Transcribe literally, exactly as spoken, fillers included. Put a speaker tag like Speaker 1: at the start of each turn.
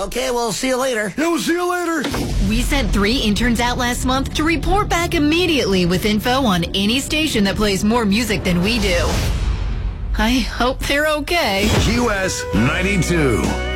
Speaker 1: Okay, we'll see you later.
Speaker 2: Yeah, we'll see you later.
Speaker 3: We sent three interns out last month to report back immediately with info on any station that plays more music than we do. I hope they're okay.
Speaker 4: Q S ninety-two.